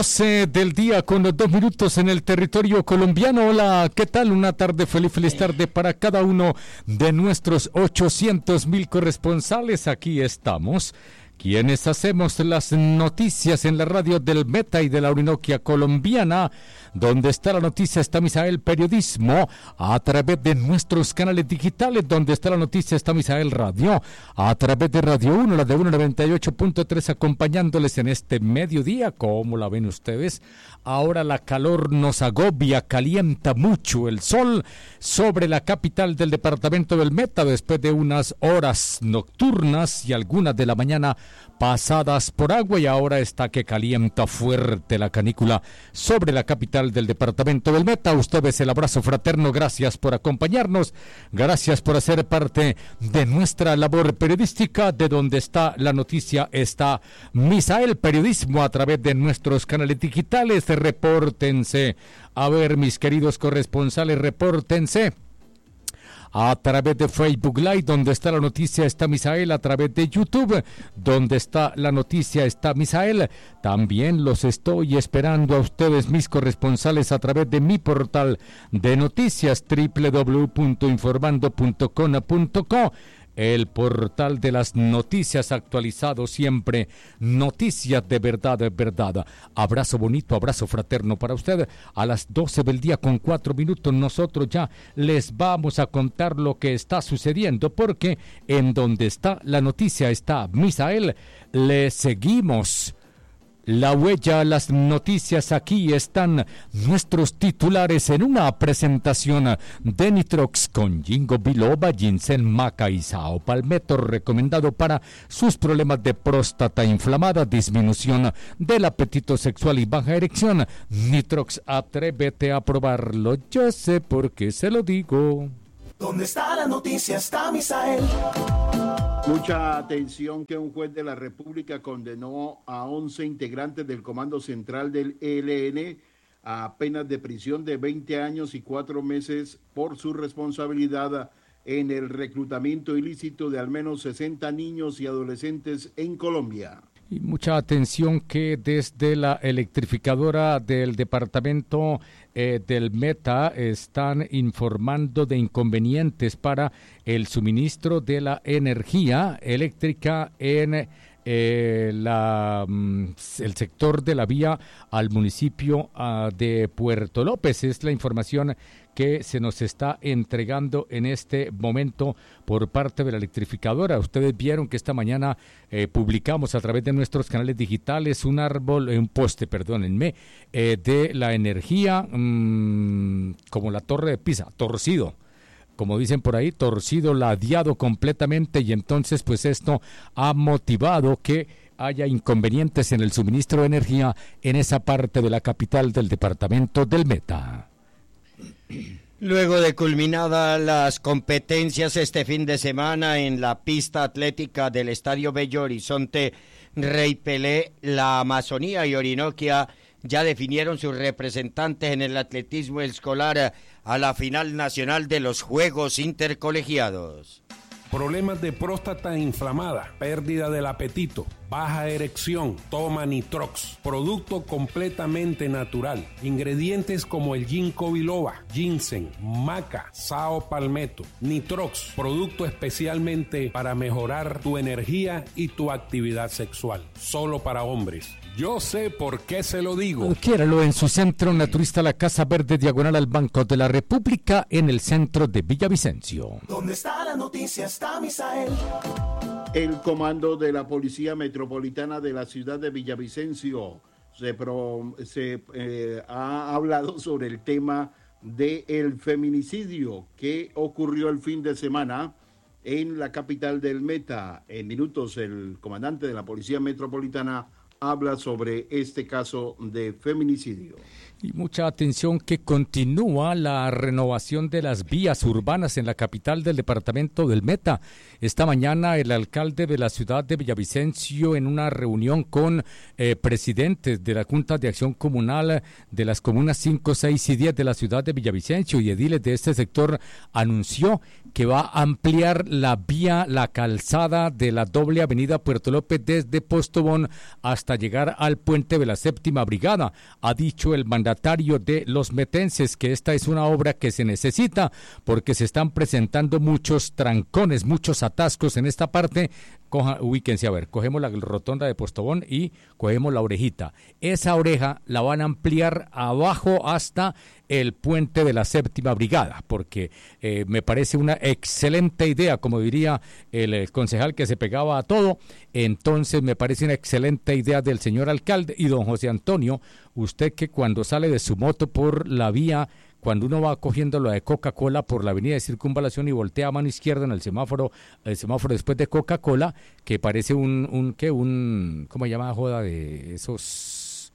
12 del día con los 2 minutos en el territorio colombiano. Hola, ¿qué tal? Una tarde feliz tarde para cada uno de nuestros 800,000 corresponsales. Aquí estamos, quienes hacemos las noticias en la radio del Meta y de la Orinoquia colombiana. Donde está la noticia está Misael Periodismo, a través de nuestros canales digitales. Donde está la noticia está Misael Radio, a través de Radio 1, la de 198.3, acompañándoles en este mediodía. ¿Cómo la ven ustedes? Ahora la calor nos agobia, calienta mucho el sol sobre la capital del departamento del Meta, después de unas horas nocturnas y algunas de la mañana pasadas por agua, y ahora está que calienta fuerte la canícula sobre la capital del departamento del Meta. A ustedes el abrazo fraterno, gracias por acompañarnos, gracias por hacer parte de nuestra labor periodística. De donde está la noticia está Misael Periodismo, a través de nuestros canales digitales. Repórtense, a ver, mis queridos corresponsales, repórtense a través de Facebook Live, donde está la noticia está Misael, a través de YouTube, donde está la noticia está Misael. También los estoy esperando a ustedes, mis corresponsales, a través de mi portal de noticias, www.informando.com.co, el portal de las noticias actualizado siempre, noticias de verdad, de verdad. Abrazo bonito, abrazo fraterno para usted. A las 12 del día con 4 minutos nosotros ya les vamos a contar lo que está sucediendo, porque en donde está la noticia está Misael. Le seguimos la huella, las noticias. Aquí están nuestros titulares en una presentación de Nitrox con Ginkgo biloba, ginseng, maca y sao palmetto, recomendado para sus problemas de próstata inflamada, disminución del apetito sexual y baja erección. Nitrox, atrévete a probarlo, yo sé por qué se lo digo. ¿Dónde está la noticia? Está Misael. Mucha atención, que un juez de la República condenó a 11 integrantes del Comando Central del ELN a penas de prisión de 20 años y 4 meses por su responsabilidad en el reclutamiento ilícito de al menos 60 niños y adolescentes en Colombia. Y mucha atención, que desde la electrificadora del departamento del Meta están informando de inconvenientes para el suministro de la energía eléctrica en el sector de la vía al municipio de Puerto López. Es la información que se nos está entregando en este momento por parte de la electrificadora. Ustedes vieron que esta mañana publicamos a través de nuestros canales digitales un poste, perdónenme, de la energía, como la Torre de Pisa, torcido, como dicen por ahí, torcido, ladeado completamente, y entonces pues esto ha motivado que haya inconvenientes en el suministro de energía en esa parte de la capital del departamento del Meta. Luego de culminadas las competencias este fin de semana en la pista atlética del Estadio Bello Horizonte Rey Pelé, la Amazonía y Orinoquia ya definieron sus representantes en el atletismo escolar a la final nacional de los Juegos Intercolegiados. Problemas de próstata inflamada, pérdida del apetito, baja erección, toma Nitrox, producto completamente natural. Ingredientes como el Ginkgo biloba, ginseng, maca, sao palmetto. Nitrox, producto especialmente para mejorar tu energía y tu actividad sexual. Solo para hombres. Yo sé por qué se lo digo. Adquiéralo en su centro naturista, la Casa Verde, diagonal al Banco de la República, en el centro de Villavicencio. ¿Dónde está la noticia? Está Misael. El comando de la Policía Metropolitana de la ciudad de Villavicencio ha hablado sobre el tema del feminicidio que ocurrió el fin de semana en la capital del Meta. En minutos, el comandante de la Policía Metropolitana habla sobre este caso de feminicidio. Y mucha atención, que continúa la renovación de las vías urbanas en la capital del departamento del Meta. Esta mañana el alcalde de la ciudad de Villavicencio, en una reunión con presidentes de la Junta de Acción Comunal de las comunas 5, 6 y 10 de la ciudad de Villavicencio y ediles de este sector, anunció que va a ampliar la vía, la calzada de la doble avenida Puerto López desde Postobón hasta hasta llegar al puente de la Séptima Brigada. Ha dicho el mandatario de los metenses que esta es una obra que se necesita porque se están presentando muchos trancones, muchos atascos en esta parte. Ubíquense, a ver, cogemos la rotonda de Postobón y cogemos la orejita. Esa oreja la van a ampliar abajo hasta el puente de la Séptima Brigada, porque me parece una excelente idea, como diría el concejal que se pegaba a todo. Entonces me parece una excelente idea del señor alcalde. Y don José Antonio, usted que cuando sale de su moto por la vía, cuando uno va cogiendo lo de Coca-Cola por la avenida de Circunvalación y voltea a mano izquierda en el semáforo después de Coca-Cola, que parece ¿cómo se llama joda de esos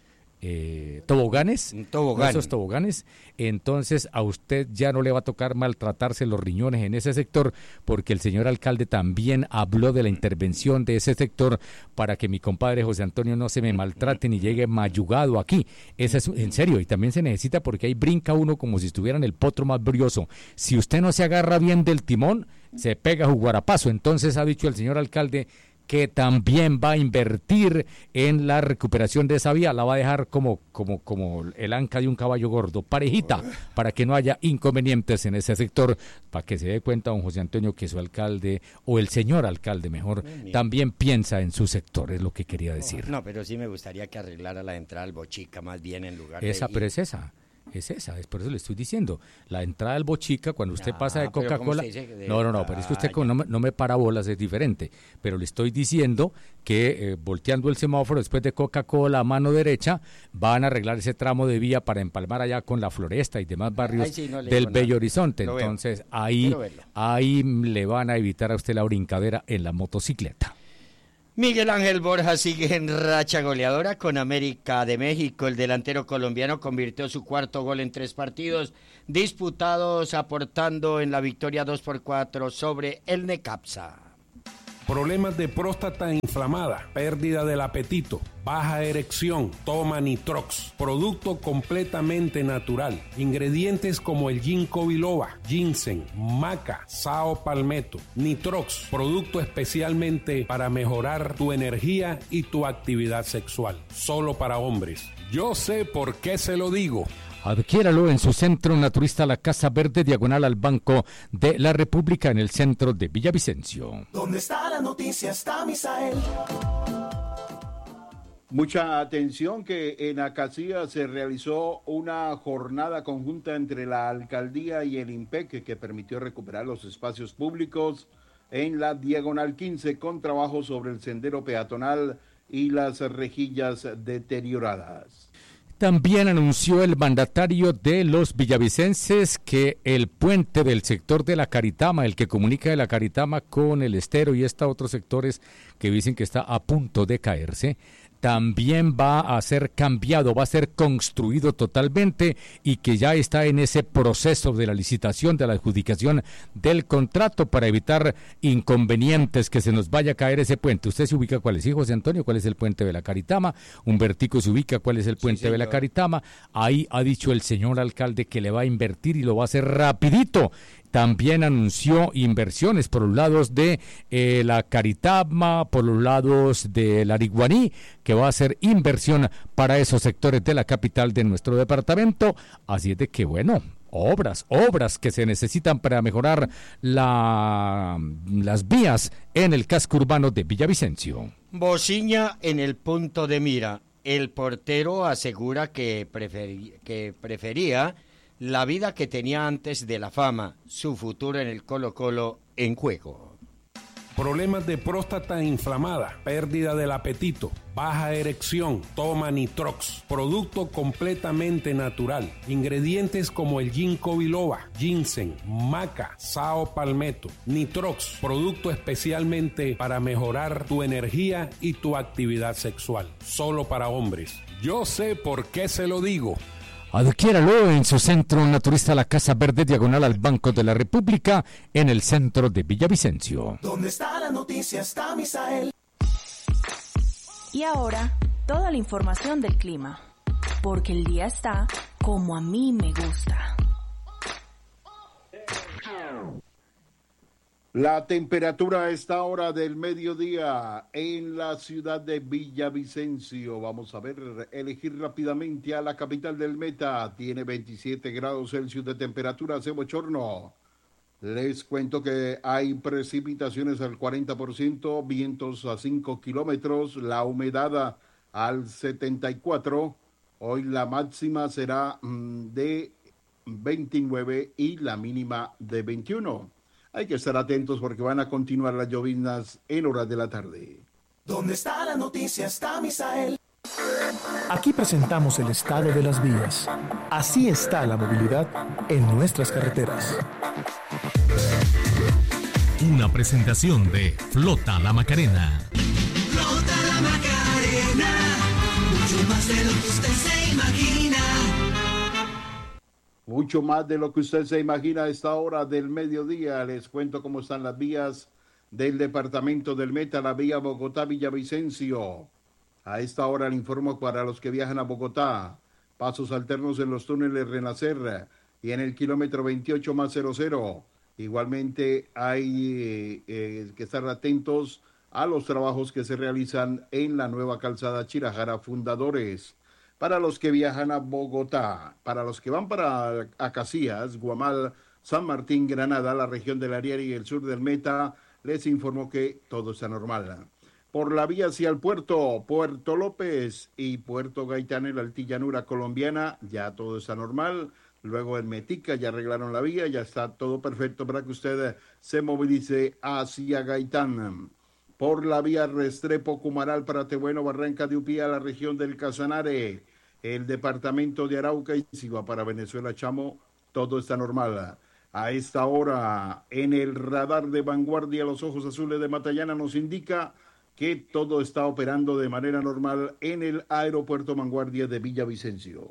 toboganes? Esos toboganes. Entonces a usted ya no le va a tocar maltratarse los riñones en ese sector, porque el señor alcalde también habló de la intervención de ese sector para que mi compadre José Antonio no se me maltrate ni llegue mayugado aquí. Eso es en serio, y también se necesita porque ahí brinca uno como si estuviera en el potro más brioso. Si usted no se agarra bien del timón, se pega a juguarapazo. Entonces ha dicho el señor alcalde que también va a invertir en la recuperación de esa vía, la va a dejar como el anca de un caballo gordo, parejita, para que no haya inconvenientes en ese sector, para que se dé cuenta don José Antonio que su alcalde, o el señor alcalde mejor, también piensa en su sector, es lo que quería decir. No, pero sí me gustaría que arreglara la entrada al Bochica más bien en lugar de... Pero es esa. Es por eso le estoy diciendo. La entrada al Bochica, cuando usted pasa de Coca-Cola... No, pero es que usted no me para bolas, es diferente. Pero le estoy diciendo que volteando el semáforo después de Coca-Cola a mano derecha, van a arreglar ese tramo de vía para empalmar allá con la Floresta y demás barrios del Bello Horizonte. Entonces ahí le van a evitar a usted la brincadera en la motocicleta. Miguel Ángel Borja sigue en racha goleadora con América de México. El delantero colombiano convirtió su cuarto gol en 3 partidos disputados, aportando en la victoria 2-4 sobre el Necaxa. Problemas de próstata inflamada, pérdida del apetito, baja erección, toma Nitrox, producto completamente natural. Ingredientes como el ginkgo biloba, ginseng, maca, sao palmetto. Nitrox, producto especialmente para mejorar tu energía y tu actividad sexual. Solo para hombres. Yo sé por qué se lo digo. Adquiéralo en su centro naturista La Casa Verde, diagonal al Banco de la República, en el centro de Villavicencio. ¿Dónde está la noticia? Está Misael. Mucha atención que en Acacía se realizó una jornada conjunta entre la alcaldía y el IMPEC que permitió recuperar los espacios públicos en la diagonal 15 con trabajo sobre el sendero peatonal y las rejillas deterioradas. También anunció el mandatario de los villavicenses que el puente del sector de la Caritama, el que comunica de la Caritama con el Estero y otros sectores que dicen que está a punto de caerse, también va a ser cambiado, va a ser construido totalmente y que ya está en ese proceso de la licitación, de la adjudicación del contrato para evitar inconvenientes, que se nos vaya a caer ese puente. ¿Usted se ubica cuál es, José Antonio? ¿Cuál es el puente de la Caritama? Humbertico se ubica cuál es el puente de la Caritama. Ahí ha dicho el señor alcalde que le va a invertir y lo va a hacer rapidito. También anunció inversiones por los lados de la Caritama, por los lados de la Ariguaní, que va a hacer inversión para esos sectores de la capital de nuestro departamento. Así es de que, bueno, obras que se necesitan para mejorar las vías en el casco urbano de Villavicencio. Bociña en el punto de mira. El portero asegura que prefería la vida que tenía antes de la fama, su futuro en el Colo-Colo en juego. Problemas de próstata inflamada, pérdida del apetito, baja erección, toma Nitrox, producto completamente natural. Ingredientes como el ginkgo biloba, ginseng, maca, sao palmetto. Nitrox, producto especialmente para mejorar tu energía y tu actividad sexual. Solo para hombres. Yo sé por qué se lo digo. Adquiéralo en su centro naturista La Casa Verde, diagonal al Banco de la República, en el centro de Villavicencio. ¿Dónde está la noticia? Está Misael. Y ahora, toda la información del clima, porque el día está como a mí me gusta. La temperatura a esta hora del mediodía en la ciudad de Villavicencio. Vamos a ver, elegir rápidamente a la capital del Meta. Tiene 27 grados Celsius de temperatura, hace bochorno. Les cuento que hay precipitaciones al 40%, vientos a 5 kilómetros, la humedad al 74%. Hoy la máxima será de 29 y la mínima de 21. Hay que estar atentos porque van a continuar las lloviznas en horas de la tarde. ¿Dónde está la noticia? Está Misael. Aquí presentamos el estado de las vías. Así está la movilidad en nuestras carreteras. Una presentación de Flota La Macarena. Flota La Macarena, mucho más de lo que usted se imagina. Mucho más de lo que usted se imagina a esta hora del mediodía. Les cuento cómo están las vías del departamento del Meta, la vía Bogotá-Villavicencio. A esta hora le informo para los que viajan a Bogotá. Pasos alternos en los túneles Renacer y en el kilómetro 28+00. Igualmente hay que estar atentos a los trabajos que se realizan en la nueva calzada Chirajara Fundadores. Para los que viajan a Bogotá, para los que van para Acacías, Guamal, San Martín, Granada, la región del Ariari y el sur del Meta, les informo que todo está normal. Por la vía hacia el puerto, Puerto López y Puerto Gaitán en la altillanura colombiana, ya todo está normal. Luego en Metica ya arreglaron la vía, ya está todo perfecto para que usted se movilice hacia Gaitán. Por la vía Restrepo, Cumaral, Pratebueno, Barranca de Upía, la región del Casanare, el departamento de Arauca y si va para Venezuela, Chamo, todo está normal. A esta hora, en el radar de vanguardia, los ojos azules de Matallana nos indica que todo está operando de manera normal en el aeropuerto Vanguardia de Villavicencio.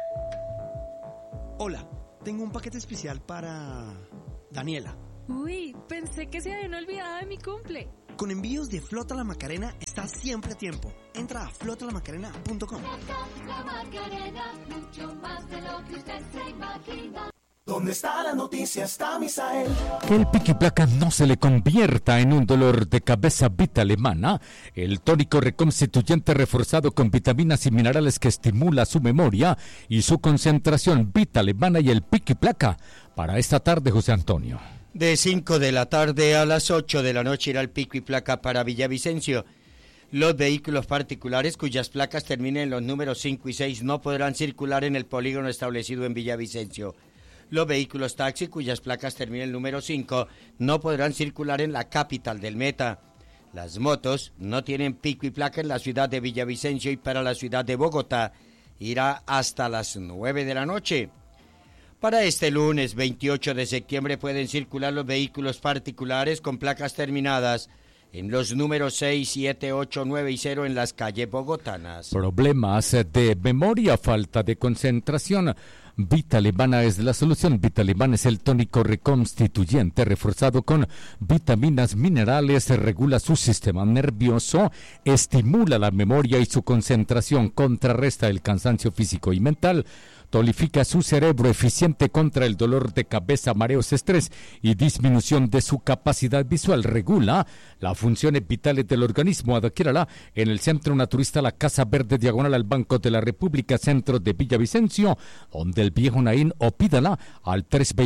Hola, tengo un paquete especial para Daniela. Uy, pensé que se habían olvidado de mi cumple. Con envíos de Flota La Macarena estás siempre a tiempo. Entra a flotalamacarena.com. La Macarena, mucho más de lo que usted se imagina. ¿Dónde está la noticia? Está Misael. Que el pico y placa no se le convierta en un dolor de cabeza. Vita Alemana, el tónico reconstituyente reforzado con vitaminas y minerales que estimula su memoria y su concentración. Vita Alemana y el pico y placa. Para esta tarde, José Antonio. De 5 de la tarde a las 8 de la noche irá el pico y placa para Villavicencio. Los vehículos particulares cuyas placas terminen en los números 5 y 6 no podrán circular en el polígono establecido en Villavicencio. Los vehículos taxi cuyas placas terminen en el número 5 no podrán circular en la capital del Meta. Las motos no tienen pico y placa en la ciudad de Villavicencio y para la ciudad de Bogotá irá hasta las 9 de la noche. Para este lunes 28 de septiembre pueden circular los vehículos particulares con placas terminadas en los números 6, 7, 8, 9 y 0 en las calles bogotanas. Problemas de memoria, falta de concentración. Vita Alemana es la solución. Vita Alemana es el tónico reconstituyente reforzado con vitaminas, minerales, regula su sistema nervioso, estimula la memoria y su concentración, contrarresta el cansancio físico y mental, tonifica su cerebro, eficiente contra el dolor de cabeza, mareos, estrés y disminución de su capacidad visual, regula las funciones vitales del organismo. Adquiérala en el Centro Naturista La Casa Verde, diagonal al Banco de la República, centro de Villavicencio, donde el Viejo Naín, o pídala al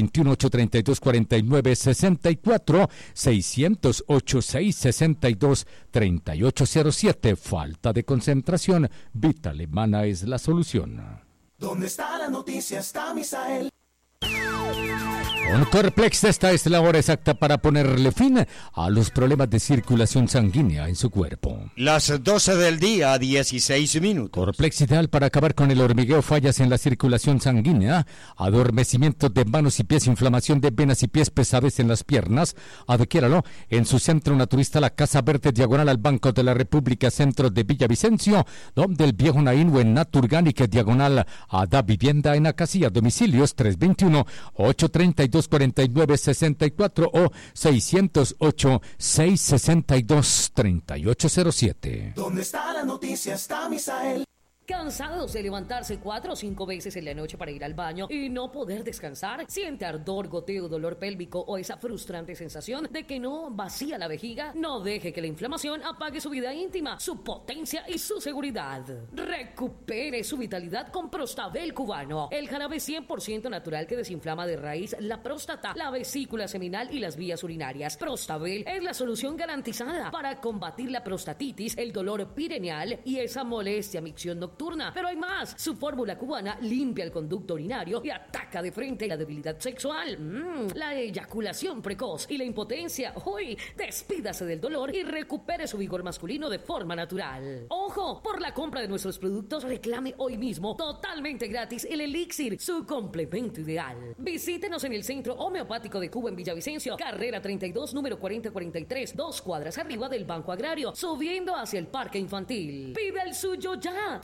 321-832-4964, 608-662-3807. Falta de concentración, Vita Alemana es la solución. ¿Dónde está la noticia? Está Misael. Con Corplex, esta es la hora exacta para ponerle fin a los problemas de circulación sanguínea en su cuerpo. Las 12 del día, 16 minutos. Corplex ideal para acabar con el hormigueo, fallas en la circulación sanguínea, adormecimiento de manos y pies, inflamación de venas y pies, pesadez en las piernas. Adquiéralo en su Centro Naturista La Casa Verde, diagonal al Banco de la República, centro de Villavicencio, donde el Viejo Naín, o en Naturganic, diagonal a Da Vivienda en Acacía. Domicilios 321-832-4964 o 608-662-3807. ¿Dónde está la noticia? Está Misael. ¿Cansados de levantarse 4 o 5 veces en la noche para ir al baño y no poder descansar? ¿Siente ardor, goteo, dolor pélvico o esa frustrante sensación de que no vacía la vejiga? No deje que la inflamación apague su vida íntima, su potencia y su seguridad. Recupere su vitalidad con Prostabel cubano, el jarabe 100% natural que desinflama de raíz la próstata, la vesícula seminal y las vías urinarias. Prostabel es la solución garantizada para combatir la prostatitis, el dolor pireneal y esa molestia micción nocturna. Pero hay más. Su fórmula cubana limpia el conducto urinario y ataca de frente la debilidad sexual, la eyaculación precoz y la impotencia. ¡Uy! Despídase del dolor y recupere su vigor masculino de forma natural. ¡Ojo! Por la compra de nuestros productos, reclame hoy mismo totalmente gratis el Elixir, su complemento ideal. Visítenos en el Centro Homeopático de Cuba en Villavicencio, carrera 32, número 4043, 2 cuadras arriba del Banco Agrario, subiendo hacia el Parque Infantil. Pide el suyo ya.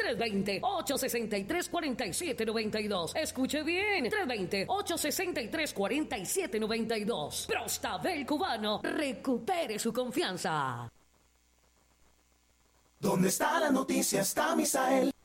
320-863-4792. Escuche bien. 320-863-4792. Prostabel cubano. Recupere su confianza. ¿Dónde está la noticia? Está Misael.